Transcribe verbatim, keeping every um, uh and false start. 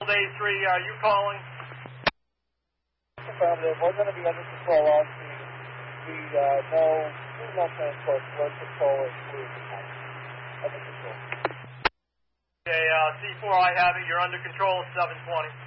A three, are you calling? Affirmative. We're going to be under control all speed. We uh, know there's no transport. Road control is clear. Under control. Okay, uh, C four, I have it. You're under control, seven twenty.